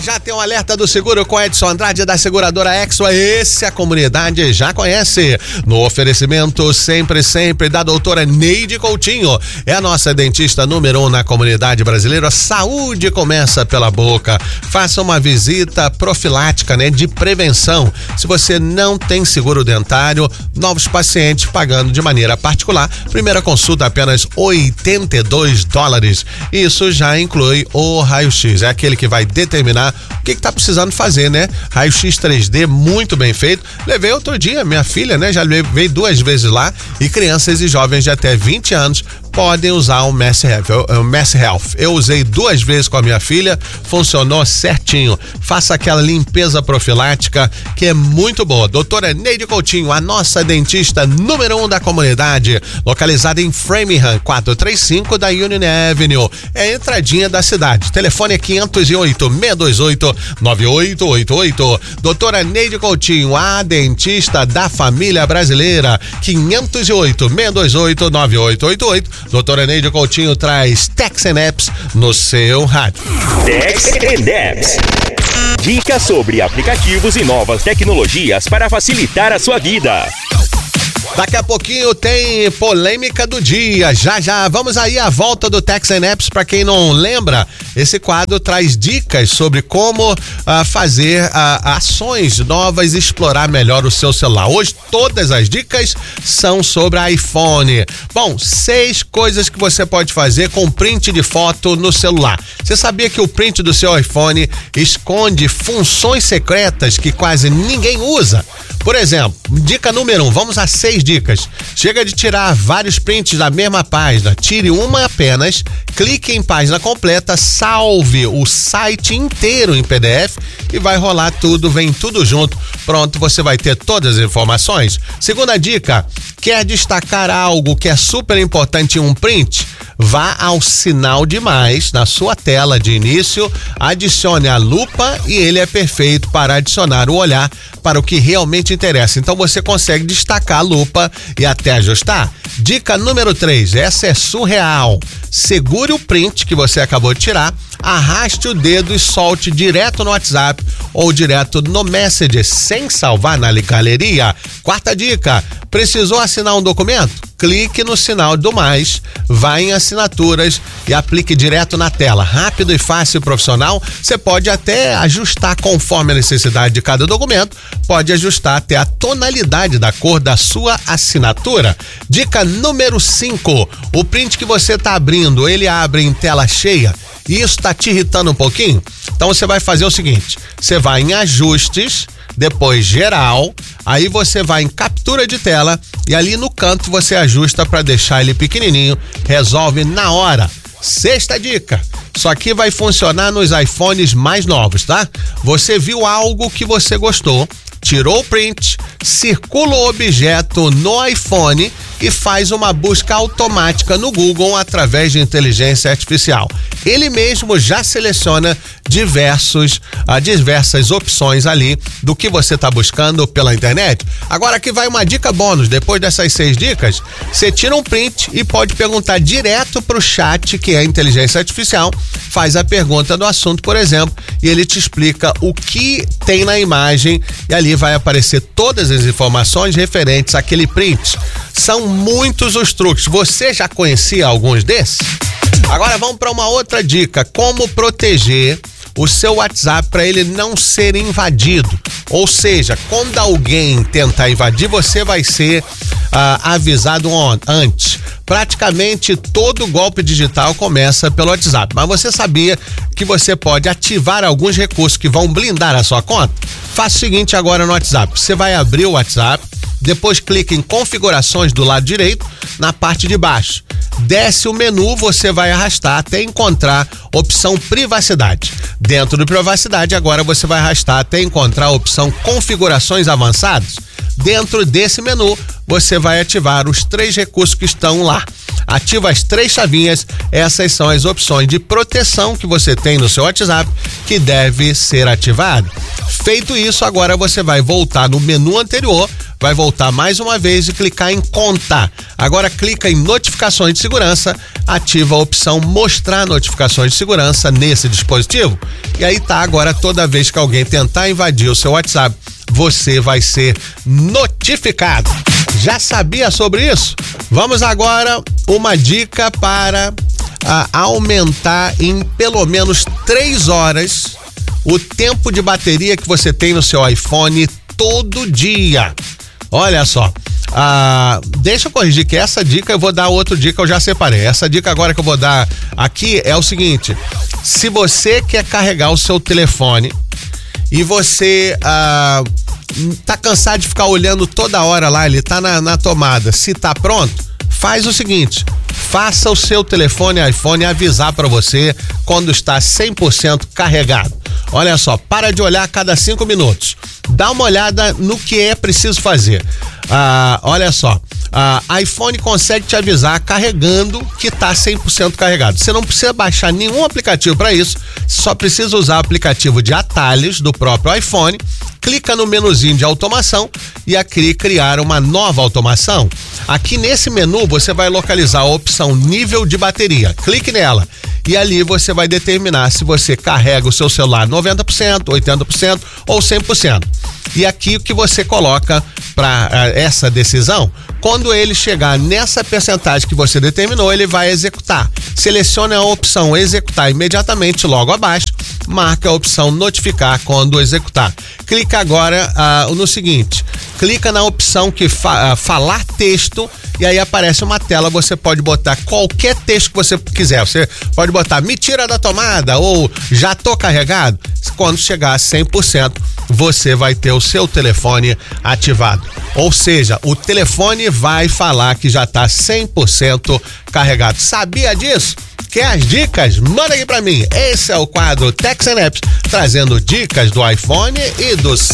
Já tem um alerta do seguro com Edson Andrade da seguradora Exua. Esse a comunidade já conhece. No oferecimento sempre da doutora Neide Coutinho. É a nossa dentista número 1 na comunidade brasileira. Saúde começa pela boca. Faça uma visita profilática, de prevenção. Se você não tem seguro dentário, novos pacientes pagando de maneira particular. Primeira consulta apenas $82. Isso já inclui o raio-x. É aquele que vai determinar o que tá precisando fazer, Raio-X 3D muito bem feito. Levei outro dia, minha filha, já veio 2 vezes lá, e crianças e jovens de até 20 anos podem usar o Mass Health. Eu usei 2 vezes com a minha filha, funcionou certinho. Faça aquela limpeza profilática que é muito boa. Doutora Neide Coutinho, a nossa dentista número 1 da comunidade, localizada em Framingham, 435 da Union Avenue. É a entradinha da cidade. Telefone é 508-628-9888. Doutora Neide Coutinho, a dentista da família brasileira, 508-628-9888. Doutora Neide Coutinho traz Techs and Apps no seu rádio. Techs and Apps. Dicas sobre aplicativos e novas tecnologias para facilitar a sua vida. Daqui a pouquinho tem polêmica do dia, já. Vamos aí à volta do Techs and Apps. Para quem não lembra, esse quadro traz dicas sobre como fazer ações novas e explorar melhor o seu celular. Hoje todas as dicas são sobre iPhone. Bom, 6 coisas que você pode fazer com print de foto no celular. Você sabia que o print do seu iPhone esconde funções secretas que quase ninguém usa? Por exemplo, dica número 1, vamos a 6 dicas. Chega de tirar vários prints da mesma página, tire uma apenas, clique em página completa, salve o site inteiro em PDF e vai rolar tudo, vem tudo junto. Pronto, você vai ter todas as informações. Segunda dica, quer destacar algo que é super importante em um print? Vá ao sinal de mais na sua tela de início, adicione a lupa e ele é perfeito para adicionar o olhar para o que realmente interessa. Então você consegue destacar a lupa e até ajustar. Dica número 3, essa é surreal. Segure o print que você acabou de tirar, arraste o dedo e solte direto no WhatsApp ou direto no Messenger, sem salvar na galeria. Quarta dica, precisou assinar um documento? Clique no sinal do mais, vá em assinaturas e aplique direto na tela. Rápido e fácil e profissional. Você pode até ajustar conforme a necessidade de cada documento, pode ajustar até a tonalidade da cor da sua assinatura. Dica número 5, o print que você está abrindo, ele abre em tela cheia e isso está te irritando um pouquinho? Então você vai fazer o seguinte, você vai em ajustes, depois geral, aí você vai em captura de tela e ali no canto você ajusta para deixar ele pequenininho, resolve na hora. Sexta dica, isso aqui vai funcionar nos iPhones mais novos, tá? Você viu algo que você gostou, tirou o print, circula o objeto no iPhone e faz uma busca automática no Google através de inteligência artificial. Ele mesmo já seleciona diversas opções ali do que você está buscando pela internet. Agora aqui vai uma dica bônus. Depois dessas 6 dicas, você tira um print e pode perguntar direto para o chat, que é a inteligência artificial, faz a pergunta do assunto, por exemplo, e ele te explica o que tem na imagem e ali vai aparecer todas as informações referentes àquele print. São muitos os truques. Você já conhecia alguns desses? Agora vamos para uma outra dica, como proteger o seu WhatsApp para ele não ser invadido. Ou seja, quando alguém tentar invadir, você vai ser avisado antes. Praticamente todo golpe digital começa pelo WhatsApp, mas você sabia que você pode ativar alguns recursos que vão blindar a sua conta? Faça o seguinte agora no WhatsApp, você vai abrir o WhatsApp, depois clique em configurações do lado direito, na parte de baixo. Desce o menu, você vai arrastar até encontrar opção privacidade. Dentro do privacidade, agora você vai arrastar até encontrar a opção configurações avançadas. Dentro desse menu, você vai ativar os 3 recursos que estão lá. Ativa as 3 chavinhas, essas são as opções de proteção que você tem no seu WhatsApp que deve ser ativado. Feito isso, agora você vai voltar no menu anterior, vai voltar mais uma vez e clicar em conta. Agora clica em notificações de segurança, ativa a opção mostrar notificações de segurança nesse dispositivo e aí tá, agora toda vez que alguém tentar invadir o seu WhatsApp, você vai ser notificado. Já sabia sobre isso? Vamos agora uma dica para aumentar em pelo menos 3 horas o tempo de bateria que você tem no seu iPhone todo dia. Olha só, deixa eu corrigir que essa dica eu vou dar outra dica, eu já separei. Essa dica agora que eu vou dar aqui é o seguinte: se você quer carregar o seu telefone e você tá cansado de ficar olhando toda hora lá, ele tá na tomada, se tá pronto, faz o seguinte: faça o seu telefone iPhone avisar para você quando está 100% carregado. Olha só, para de olhar a cada 5 minutos. Dá uma olhada no que é preciso fazer. Olha só, iPhone consegue te avisar carregando que está 100% carregado. Você não precisa baixar nenhum aplicativo para isso, só precisa usar o aplicativo de atalhos do próprio iPhone. Clica no menuzinho de automação e aqui criar uma nova automação. Aqui nesse menu você vai localizar a opção nível de bateria. Clique nela e ali você vai determinar se você carrega o seu celular 90%, 80% ou 100%. E aqui o que você coloca para essa decisão, quando ele chegar nessa percentagem que você determinou, ele vai executar. Selecione a opção executar imediatamente logo abaixo, marca a opção notificar quando executar. Clica agora no seguinte, clica na opção que falar texto e aí aparece uma tela, você pode botar qualquer texto que você quiser. Você pode botar me tira da tomada ou já tô carregado. Quando chegar a 100%, você vai ter o seu telefone ativado. Ou seja, o telefone vai falar que já tá 100% carregado. Sabia disso? Quer as dicas? Manda aqui pra mim. Esse é o quadro Techs and Apps, trazendo dicas do iPhone e do